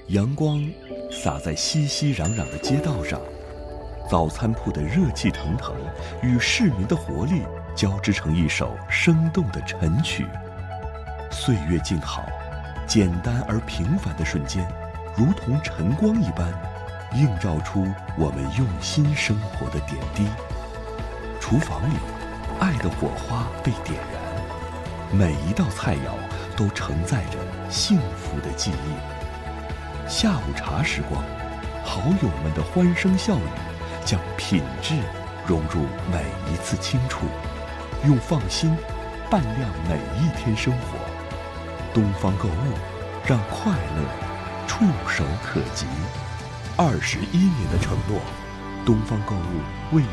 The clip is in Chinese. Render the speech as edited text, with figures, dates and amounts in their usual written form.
阳光洒在熙熙攘攘的街道上，早餐铺的热气腾腾与市民的活力交织成一首生动的晨曲。岁月静好，简单而平凡的瞬间，如同晨光一般，映照出我们用心生活的点滴。厨房里，爱的火花被点燃，每一道菜肴都承载着幸福的记忆。下午茶时光，好友们的欢声笑语，将品质融入每一次轻触，用放心伴亮每一天生活。东方购物，让快乐触手可及。21年的承诺，东方购物为